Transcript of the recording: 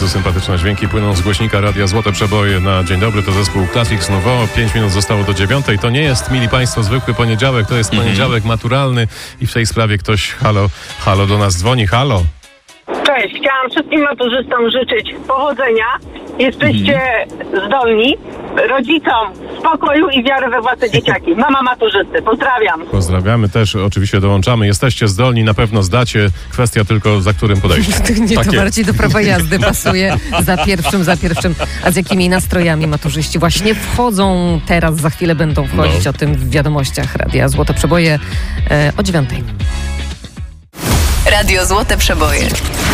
bardzo sympatyczne dźwięki płyną z głośnika Radia Złote Przeboje na dzień dobry. To zespół Classics Nouveau. 5 minut zostało do 9. To nie jest, mili państwo, zwykły poniedziałek. To jest poniedziałek maturalny i w tej sprawie ktoś halo do nas dzwoni. Halo. Cześć, chciałam wszystkim maturzystom życzyć powodzenia. Jesteście zdolni, rodzicom spokoju i wiary we własne dzieciaki. Mama maturzysty, pozdrawiam. Pozdrawiamy też, oczywiście dołączamy. Jesteście zdolni, na pewno zdacie. Kwestia tylko za którym podejściem. Nie, to bardziej do prawa jazdy pasuje. Za pierwszym. A z jakimi nastrojami maturzyści właśnie wchodzą teraz, za chwilę będą wchodzić o tym w wiadomościach Radia Złote Przeboje o 9. Radio Złote Przeboje.